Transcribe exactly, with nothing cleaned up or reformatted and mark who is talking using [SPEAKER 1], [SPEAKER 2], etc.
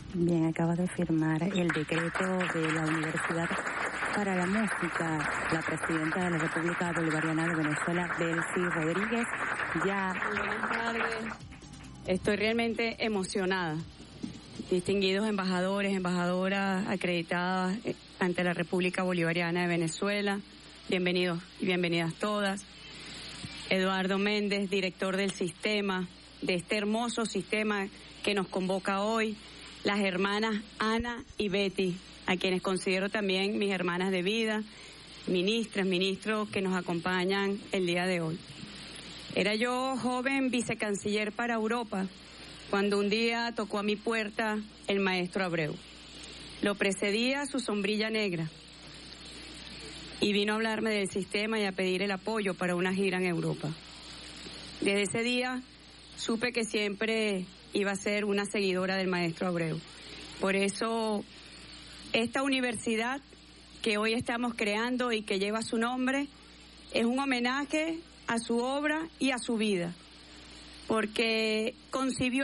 [SPEAKER 1] Bien, acaba de firmar el decreto de la Universidad para la Música la presidenta de la República Bolivariana de Venezuela, Delcy Rodríguez. Ya.
[SPEAKER 2] Buenas tardes. Estoy realmente emocionada. Distinguidos embajadores, embajadoras acreditadas ante la República Bolivariana de Venezuela, bienvenidos y bienvenidas todas. Eduardo Méndez, director del sistema, de este hermoso sistema que nos convoca hoy. Las hermanas Ana y Betty, a quienes considero también mis hermanas de vida, ministras, ministros que nos acompañan el día de hoy. Era yo joven vicecanciller para Europa cuando un día tocó a mi puerta el maestro Abreu. Lo precedía su sombrilla negra y vino a hablarme del sistema y a pedir el apoyo para una gira en Europa. Desde ese día supe que siempre iba a ser una seguidora del maestro Abreu. Por eso, esta universidad que hoy estamos creando y que lleva su nombre es un homenaje a su obra y a su vida, porque concibió